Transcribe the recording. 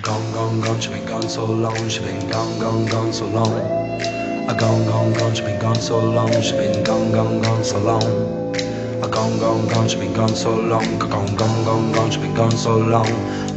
gone, she been gone so long, she been gone so long. Gone, she been gone so long, she been gone so long. Gone, she been gone so long, gone, she been gone so long.